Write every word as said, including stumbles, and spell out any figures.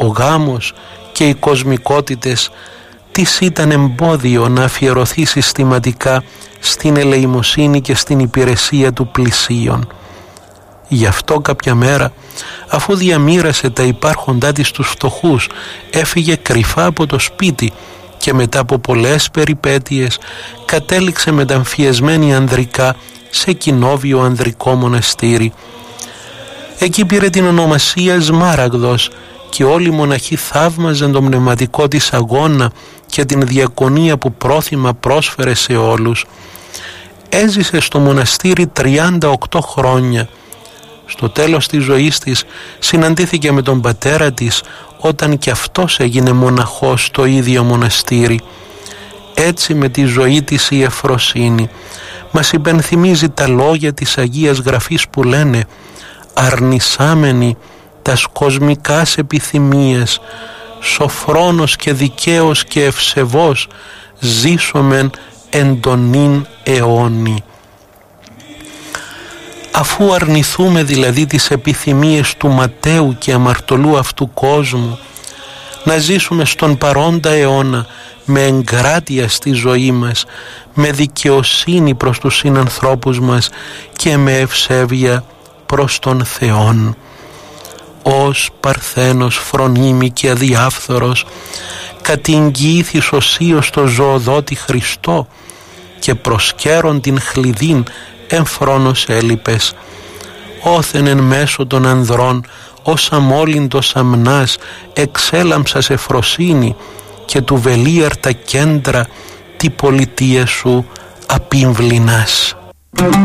Ο γάμος και οι κοσμικότητες της ήταν εμπόδιο να αφιερωθεί συστηματικά στην ελεημοσύνη και στην υπηρεσία του πλησίον. Γι' αυτό κάποια μέρα, αφού διαμοίρασε τα υπάρχοντά της στους φτωχούς, έφυγε κρυφά από το σπίτι και μετά από πολλές περιπέτειες κατέληξε μεταμφιεσμένη ανδρικά σε κοινόβιο ανδρικό μοναστήρι. Εκεί πήρε την ονομασία Σμάραγδος και όλοι οι μοναχοί θαύμαζαν τον πνευματικό της αγώνα και την διακονία που πρόθυμα πρόσφερε σε όλους. Έζησε στο μοναστήρι τριάντα οκτώ χρόνια. Στο τέλος της ζωής της συναντήθηκε με τον πατέρα της όταν και αυτός έγινε μοναχός στο ίδιο μοναστήρι. Έτσι με τη ζωή της η Εφροσύνη μας υπενθυμίζει τα λόγια της Αγίας Γραφής που λένε «Αρνησάμενοι τας κοσμικάς επιθυμίες, σοφρόνος και δικαίος και ευσεβός ζήσομεν εν τον νυν αιώνι». Αφού αρνηθούμε δηλαδή τις επιθυμίες του ματαίου και αμαρτωλού αυτού κόσμου, να ζήσουμε στον παρόντα αιώνα με εγκράτεια στη ζωή μας, με δικαιοσύνη προς τους συνανθρώπους μας και με ευσέβεια προς τον Θεόν. Ως παρθένος φρονίμη και αδιάφθορος κατηγγήθης οσίως το ζωοδότη Χριστό και προσκέρον την χλειδίν εμφρόνος έλειπες. Όθεν εν μέσω των ανδρών ως αμόλυντος αμνάς εξέλαμψα σε φροσύνη και του βελίαρτα κέντρα τη πολιτεία σου απίμβληνας.